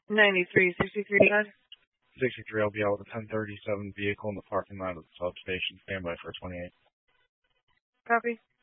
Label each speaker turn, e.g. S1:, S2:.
S1: 9363 God.
S2: 63, I'll be out with a 1037 vehicle in the parking lot of the substation. Stand by for 28.
S1: Copy.